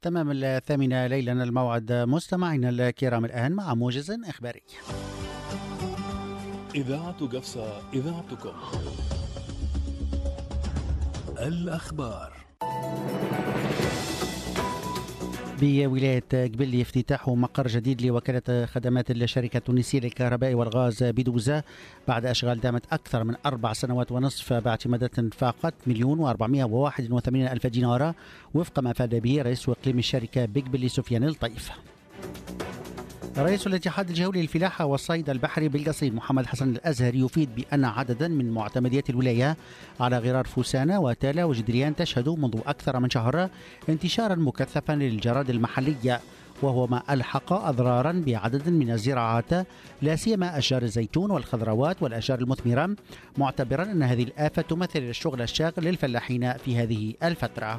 تمام 8 ليلا الموعد مستمعينا الكرام الآن مع موجز إخباري. إذاعة قفصة، إذاعتكم. الأخبار. بولاية قبلي افتتاح مقر جديد لوكالة خدمات الشركة التونسية للكهرباء والغاز بدوزة بعد أشغال دامت أكثر من 4 سنوات ونصف باعتمادات فاقت 1,481,000 دينار وفق ما أفاد به رئيس إقليم الشركة بقبلي سفيان الطيف. رئيس الاتحاد الجولي للفلاحة والصيد البحري بالقصيم محمد حسن الأزهري يفيد بأن عددا من معتمديات الولاية على غرار فوسانة وتالا وجدريان تشهد منذ أكثر من شهر انتشارا مكثفا للجراد المحلية، وهو ما ألحق أضرارا بعدد من الزراعات لا سيما أشجار الزيتون والخضروات والأشجار المثمرة، معتبرا أن هذه الآفة تمثل الشغل الشاغل للفلاحين في هذه الفترة.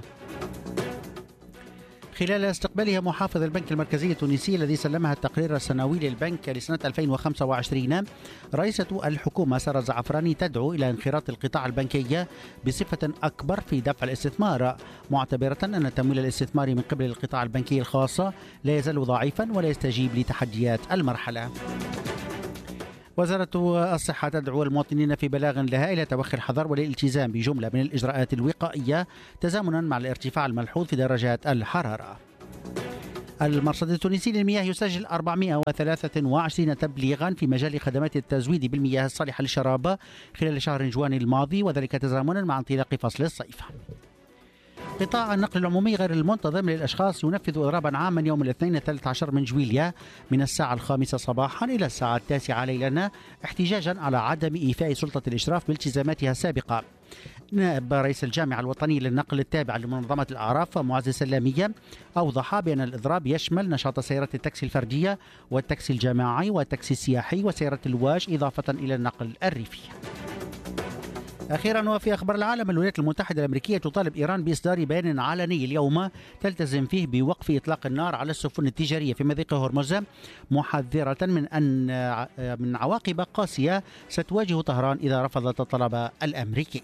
خلال استقبالها محافظ البنك المركزي التونسي الذي سلمها التقرير السنوي للبنك لسنة 2025، رئيسة الحكومة سارة الزعفراني تدعو إلى انخراط القطاع البنكي بصفة أكبر في دفع الاستثمار، معتبرة أن التمويل الاستثماري من قبل القطاع البنكي الخاص لا يزال ضعيفا ولا يستجيب لتحديات المرحلة. وزارة الصحة تدعو المواطنين في بلاغ لها إلى توخي الحذر والالتزام بجملة من الإجراءات الوقائية تزامنا مع الارتفاع الملحوظ في درجات الحرارة. المرصد التونسي للمياه يسجل 423 تبليغا في مجال خدمات التزويد بالمياه الصالحة للشراب خلال شهر جوان الماضي، وذلك تزامنا مع انطلاق فصل الصيف. قطاع النقل العمومي غير المنتظم للأشخاص ينفذ إضرابا عاما يوم الاثنين 13 من جويلية من الساعة 5 صباحا إلى الساعة 9 ليلا احتجاجا على عدم إيفاء سلطة الإشراف بالتزاماتها السابقة. نائب رئيس الجامعة الوطنية للنقل التابع لمنظمة الأعراف معز السلامية أوضح بأن الإضراب يشمل نشاط سيارات التاكسي الفردية والتاكسي الجماعي والتاكسي السياحي وسيارات الواش إضافة إلى النقل الريفي. أخيرا وفي أخبار العالم، الولايات المتحدة الأمريكية تطالب إيران بإصدار بيان علني اليوم تلتزم فيه بوقف إطلاق النار على السفن التجارية في مضيق هرمز، محذرة من عواقب قاسية ستواجه طهران إذا رفضت الطلب الأمريكي.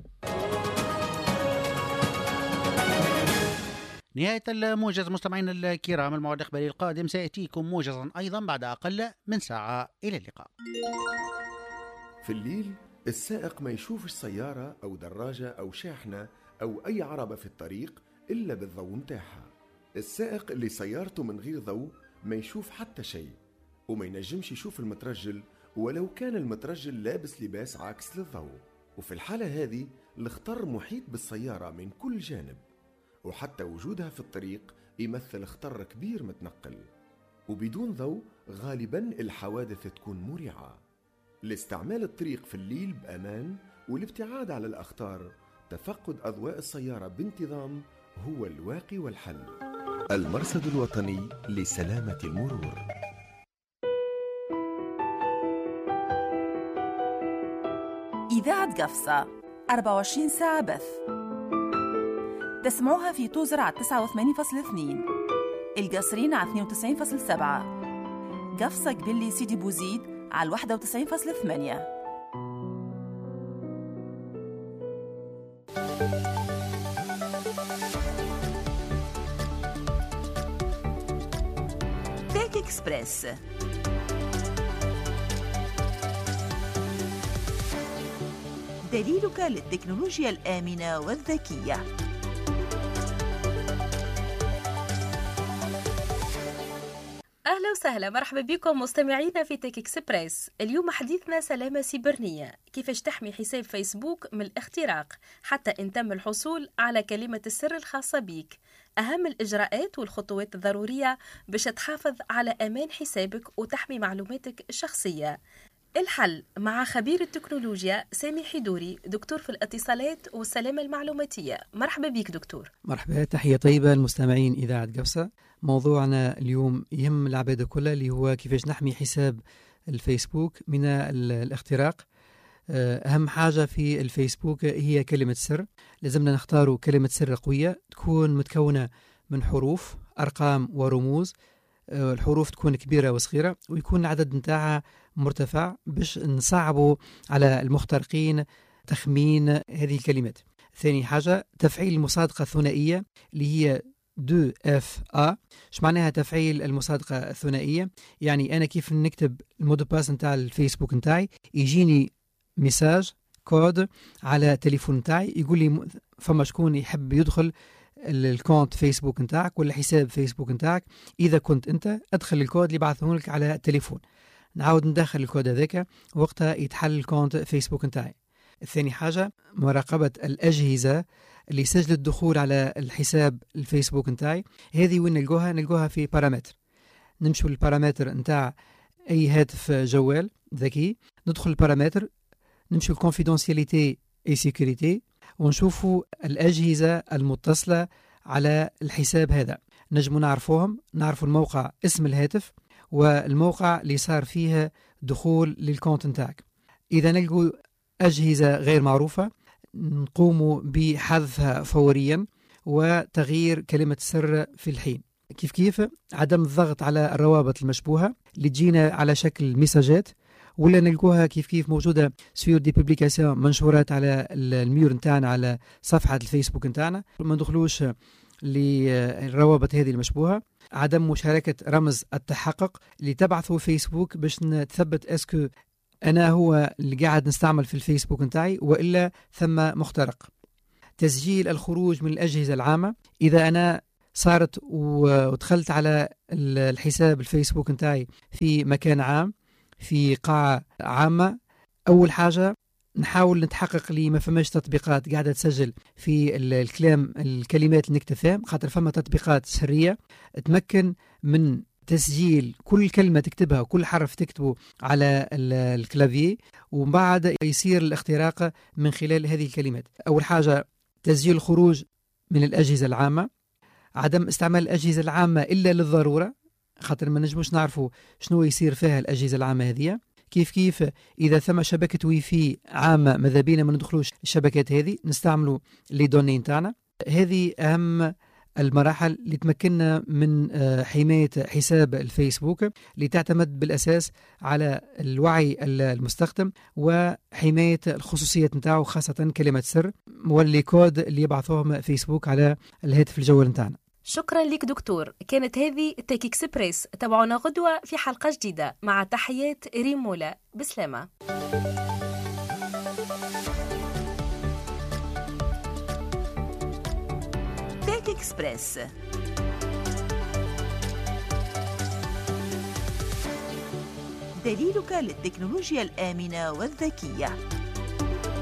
نهاية الموجز مستمعين الكرام، الموعد الإخباري القادم سيأتيكم موجزا أيضا بعد أقل من ساعة. إلى اللقاء. في الليل السائق ما يشوفش سيارة أو دراجة أو شاحنة أو أي عربة في الطريق إلا بالضوء متاعها. السائق اللي سيارته من غير ضوء ما يشوف حتى شيء، وما ينجمش يشوف المترجل ولو كان المترجل لابس لباس عاكس للضوء. وفي الحالة هذه الخطر محيط بالسيارة من كل جانب، وحتى وجودها في الطريق يمثل خطر كبير متنقل. وبدون ضوء غالبا الحوادث تكون مريعة. لاستعمال الطريق في الليل بأمان والابتعاد على الأخطار، تفقد أضواء السيارة بانتظام هو الواقي والحل. المرصد الوطني لسلامة المرور. إذاعة قفصة 24 ساعة بث. تسمعوها في توزر على 89.2، القصرين على 92.7، قفصة قبلي سيدي بوزيد على 91.8. تيك إكسبريس، دليلك للتكنولوجيا الآمنة والذكية. أهلا وسهلا، مرحبا بكم مستمعينا في تيك إكسبريس. اليوم حديثنا سلامة سيبرانية، كيفاش تحمي حساب فيسبوك من الاختراق حتى إن تم الحصول على كلمة السر الخاصة بيك، أهم الإجراءات والخطوات الضرورية باش تحافظ على أمان حسابك وتحمي معلوماتك الشخصية. الحل مع خبير التكنولوجيا سامي حيدوري، دكتور في الاتصالات والسلامة المعلوماتية. مرحبا بك دكتور. مرحبا، تحية طيبة للمستمعين إذاعة قفصة. موضوعنا اليوم يهم العباد كلها، اللي هو كيفاش نحمي حساب الفيسبوك من الاختراق. أهم حاجة في الفيسبوك هي كلمة سر. لازمنا نختاروا كلمة سر قوية تكون متكونة من حروف، أرقام ورموز. الحروف تكون كبيرة وصغيرة، ويكون العدد نتاعها مرتفع باش نصعبوا على المخترقين تخمين هذه الكلمات. ثاني حاجة تفعيل المصادقة الثنائية، اللي هي 2FA. ايش معناها تفعيل المصادقة الثنائية؟ يعني أنا كيف نكتب المود باس نتاع الفيسبوك نتاعي يجيني ميساج كود على التليفون نتاعي يقول لي فما شكون يحب يدخل الكونت فيسبوك نتاعك ولا حساب فيسبوك نتاعك. إذا كنت أنت أدخل الكود اللي بعثه لك على التليفون، نعاود ندخل الكود هذاك، وقتها يتحل الكونت فيسبوك نتاعي. الثاني حاجة مراقبة الأجهزة اللي سجلت الدخول على الحساب الفيسبوك نتاعي. هذه وين نلقوها في بارامتر. نمشوا للبارامتر نتاع أي هاتف جوال ذكي، ندخل البارامتر، نمشوا الكونفيدونسياليتي اي سيكوريتي، ونشوفوا الأجهزة المتصلة على الحساب هذا. نجموا نعرفوا الموقع، اسم الهاتف، والموقع اللي صار فيها دخول للكونت نتاعك. إذا نلقوا أجهزة غير معروفة نقوم بحذفها فوريا وتغيير كلمة السر في الحين. كيف عدم الضغط على الروابط المشبوهة اللي تجينا على شكل مساجات، ولا نلقوها كيف موجودة سيور دي بوبليكاسيون منشورات على الميور نتاعنا على صفحة الفيسبوك نتاعنا. ما ندخلوش للروابط هذه المشبوهة. عدم مشاركة رمز التحقق اللي تبعثه فيسبوك باش نتثبت اسكو أنا هو اللي قاعد نستعمل في الفيسبوك نتاعي وإلا ثم مخترق. تسجيل الخروج من الأجهزة العامة. إذا أنا صارت ودخلت على الحساب الفيسبوك نتاعي في مكان عام في قاعة عامة، أول حاجة نحاول نتحقق لي ما فماش تطبيقات قاعدة تسجل في الكلمات اللي نكتب فيها، خاطر فما تطبيقات سرية تمكن من تسجيل كل كلمة تكتبها وكل حرف تكتبه على الكلافيي، ومن بعد يصير الاختراق من خلال هذه الكلمات. أول حاجة تسجيل الخروج من الأجهزة العامة. عدم استعمال الأجهزة العامة إلا للضرورة، خاطر ما نجموش نعرفوا شنو يصير فيها الأجهزة العامة هذه. كيف إذا ثم شبكة وي في عامة ماذا بينا ما ندخلوش الشبكات هذه، نستعملوا لي دوني نتاعنا. هذه أهم المراحل اللي تمكننا من حماية حساب الفيسبوك، اللي تعتمد بالأساس على الوعي المستخدم وحماية الخصوصية نتاعو، خاصة كلمة سر واللي كود اللي يبعثوهم فيسبوك على الهاتف الجوال نتاعنا. شكرا لك دكتور. كانت هذه تيك اكسبريس. تابعونا غدوة في حلقة جديدة. مع تحيات ريمولا. بسلامة. تيك اكسبريس، دليلك للتكنولوجيا الآمنة والذكية.